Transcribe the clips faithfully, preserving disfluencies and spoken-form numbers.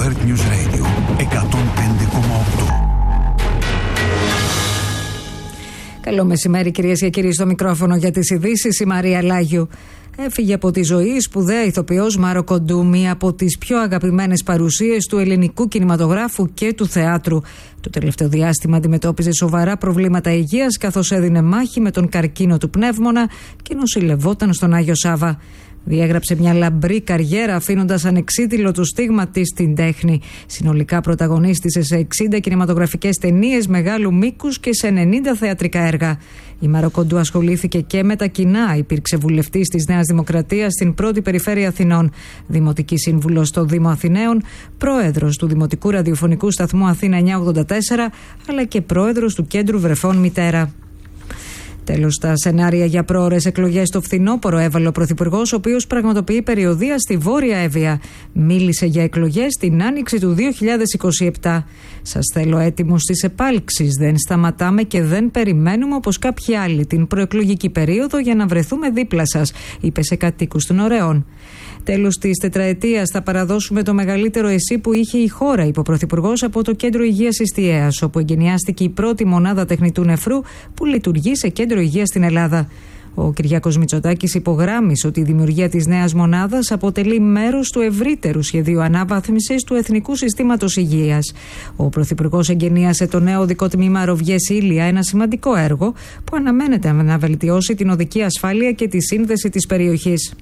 Earth News Radio εκατόν πέντε κόμμα οκτώ. Καλό μεσημέρι, κυρίες και κύριοι, στο μικρόφωνο για τις ειδήσεις η Μαρία Λάγιου. Έφυγε από τη ζωή η σπουδαία ηθοποιός Μάρο Κοντού, μία από τις πιο αγαπημένες παρουσίες του ελληνικού κινηματογράφου και του θεάτρου. Το τελευταίο διάστημα αντιμετώπιζε σοβαρά προβλήματα υγείας, καθώς έδινε μάχη με τον καρκίνο του πνεύμονα και νοσηλευόταν στον Άγιο Σάβα. Διέγραψε μια λαμπρή καριέρα, αφήνοντας ανεξίτηλο το στίγμα της στην τέχνη. Συνολικά πρωταγωνίστησε σε εξήντα κινηματογραφικές ταινίες μεγάλου μήκους και σε ενενήντα θεατρικά έργα. Η Μάρο Κοντού ασχολήθηκε και με τα κοινά. Υπήρξε βουλευτής της Νέας Δημοκρατίας στην πρώτη περιφέρεια Αθηνών, δημοτική σύμβουλος στο Δήμο Αθηναίων, πρόεδρος του Δημοτικού Ραδιοφωνικού Σταθμού Αθήνα εννιακόσια ογδόντα τέσσερα, αλλά και πρόεδρος του Κέντρου Βρεφών Μητέρα. Τέλος, τα σενάρια για πρόωρες εκλογές στο φθινόπωρο έβαλε ο Πρωθυπουργός, ο οποίος πραγματοποιεί περιοδεία στη Βόρεια Εύβοια. Μίλησε για εκλογές την άνοιξη του δύο χιλιάδες είκοσι επτά. Σας θέλω έτοιμους στις επάλξεις. Δεν σταματάμε και δεν περιμένουμε όπως κάποιοι άλλοι την προεκλογική περίοδο για να βρεθούμε δίπλα σας, είπε σε κατοίκους των Ωρεών. Τέλος της τετραετίας θα παραδώσουμε το μεγαλύτερο ΕΣΥ που είχε η χώρα, είπε ο Πρωθυπουργός από το Κέντρο Υγείας Ιστιαίας, όπου εγκαινιάστηκε η πρώτη μονάδα τεχνητού νεφρού που λειτουργεί σε κέντρο υγείας στην Ελλάδα. Ο Κυριάκος Μητσοτάκης υπογράμμισε ότι η δημιουργία της νέας μονάδας αποτελεί μέρος του ευρύτερου σχεδίου αναβάθμισης του Εθνικού Συστήματος Υγείας. Ο Πρωθυπουργός εγκαινίασε το νέο οδικό τμήμα Ροβιές-Ήλια, ένα σημαντικό έργο που αναμένεται να βελτιώσει την οδική ασφάλεια και τη σύνδεση της περιοχής.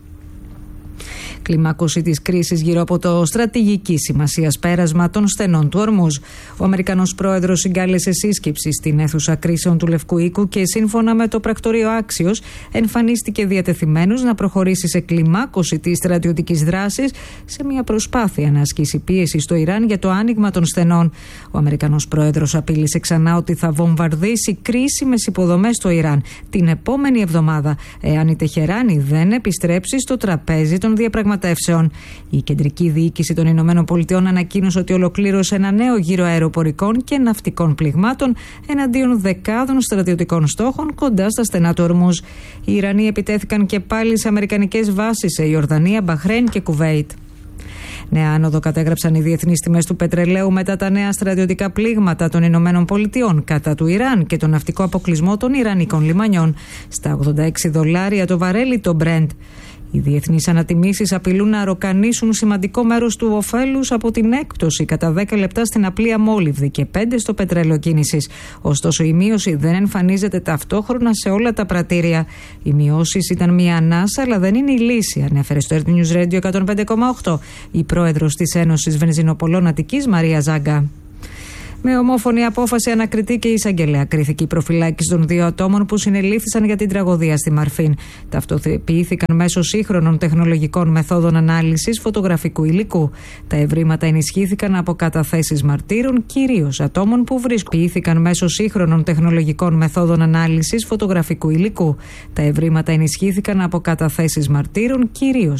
Κλιμάκωση της κρίσης γύρω από το στρατηγική σημασίας πέρασμα των στενών του Ορμούζ. Ο Αμερικανός πρόεδρος συγκάλεσε σύσκεψη στην αίθουσα κρίσεων του Λευκού Οίκου και σύμφωνα με το πρακτορείο Άξιος εμφανίστηκε διατεθειμένος να προχωρήσει σε κλιμάκωση της στρατιωτικής δράσης σε μια προσπάθεια να ασκήσει πίεση στο Ιράν για το άνοιγμα των στενών. Ο Αμερικανός πρόεδρος απείλησε ξανά ότι θα βομβαρδίσει κρίσιμες υποδομές στο Ιράν την επόμενη εβδομάδα, εάν η Τεχεράνη δεν επιστρέψει στο τραπέζι των διαπραγματεύσεων. Η κεντρική διοίκηση των Ηνωμένων Πολιτειών ανακοίνωσε ότι ολοκλήρωσε ένα νέο γύρο αεροπορικών και ναυτικών πληγμάτων εναντίον δεκάδων στρατιωτικών στόχων κοντά στα στενά του Ορμούζ. Οι Ιρανοί επιτέθηκαν και πάλι σε αμερικανικές βάσεις σε Ιορδανία, Μπαχρέιν και Κουβέιτ. Νέα άνοδο κατέγραψαν οι διεθνείς τιμές του πετρελαίου μετά τα νέα στρατιωτικά πλήγματα των Ηνωμένων Πολιτειών κατά του Ιράν και τον ναυτικό αποκλεισμό των Ιρανικών λιμανιών. Στα ογδόντα έξι δολάρια το βαρέλι το Brent. Οι διεθνείς ανατιμήσεις απειλούν να αρροκανίσουν σημαντικό μέρος του ωφέλους από την έκπτωση κατά δέκα λεπτά στην απλή αμόλυβδη και πέντε στο πετρέλαιο κίνησης. Ωστόσο, η μείωση δεν εμφανίζεται ταυτόχρονα σε όλα τα πρατήρια. Οι μειώσεις ήταν μια ανάσα, αλλά δεν είναι η λύση, ανέφερε στο Earth News Radio εκατόν πέντε κόμμα οκτώ η πρόεδρος της Ένωσης Βενζινοπολών Αττικής, Μαρία Ζάγκα. Με ομόφωνη απόφαση ανακριτή και εισαγγελέα κρίθηκε η προφυλάκηση των δύο ατόμων που συνελήφθησαν για την τραγωδία στη Μαρφίν. Ταυτοποιήθηκαν μέσω σύγχρονων τεχνολογικών μεθόδων ανάλυσης φωτογραφικού υλικού. Τα ευρήματα ενισχύθηκαν από καταθέσεις μαρτύρων, κυρίως ατόμων που βρίσκονταν μέσω σύγχρονων τεχνολογικών μεθόδων ανάλυσης φωτογραφικού υλικού. Τα ευρήματα ενισχύθηκαν από καταθέσεις μαρτύρων, κυρίως